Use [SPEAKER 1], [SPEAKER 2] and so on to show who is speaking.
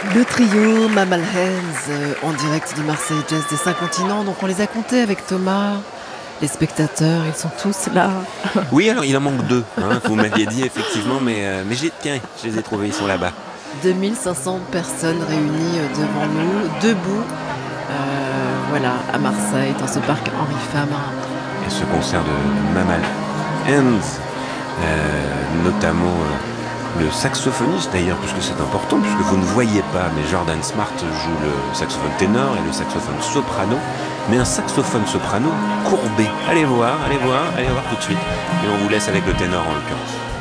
[SPEAKER 1] Le trio Mammal Hands en direct du Marseille Jazz des 5 continents. Donc on les a comptés avec Thomas. Les spectateurs, ils sont tous là.
[SPEAKER 2] Oui, alors il en manque deux. Vous m'aviez dit effectivement, mais tiens, je les ai trouvés, ils sont là-bas.
[SPEAKER 1] 2500 personnes réunies devant nous, debout, voilà, à Marseille, dans ce parc Henri Fabre.
[SPEAKER 2] Et ce concert de Mammal Hands, notamment le saxophoniste d'ailleurs, puisque c'est important, puisque vous ne voyez pas, mais Jordan Smart joue le saxophone ténor et le saxophone soprano, mais un saxophone soprano courbé. Allez voir tout de suite. Et on vous laisse avec le ténor en l'occurrence.